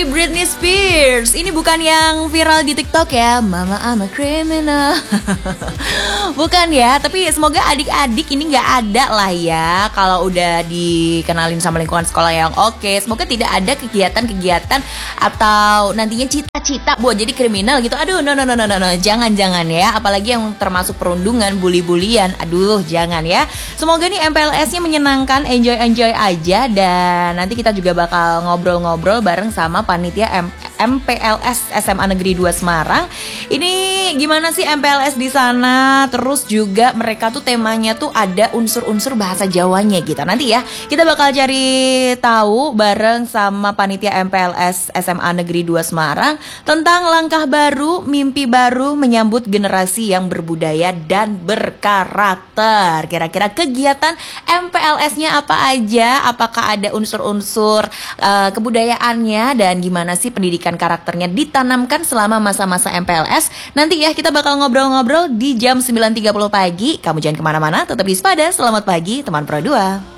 dari Britney Spears. Ini bukan yang viral di TikTok ya, Mama I'm a criminal. Bukan ya, tapi semoga adik-adik ini gak ada lah ya kalau udah dikenalin sama lingkungan sekolah yang oke. Semoga tidak ada kegiatan-kegiatan atau nantinya cita-cita buat jadi kriminal gitu. Aduh, no. Jangan ya. Apalagi yang termasuk perundungan, bully-bulian. Aduh, jangan ya. Semoga nih MPLS-nya menyenangkan, enjoy aja. Dan nanti kita juga bakal ngobrol-ngobrol bareng sama panitia MPLS SMA Negeri 2 Semarang. Ini gimana sih MPLS di sana? Terus juga mereka tuh temanya tuh ada unsur-unsur bahasa Jawanya gitu. Nanti ya kita bakal cari tahu bareng sama panitia MPLS SMA Negeri 2 Semarang tentang langkah baru, mimpi baru menyambut generasi yang berbudaya dan berkarakter. Kira-kira kegiatan MPLS-nya apa aja? Apakah ada unsur-unsur kebudayaannya dan gimana sih pendidikan karakternya ditanamkan selama masa-masa MPLS? Nanti ya kita bakal ngobrol-ngobrol di jam 9.30 pagi. Kamu jangan kemana-mana, tetap di Sepada. Selamat pagi teman Pro 2.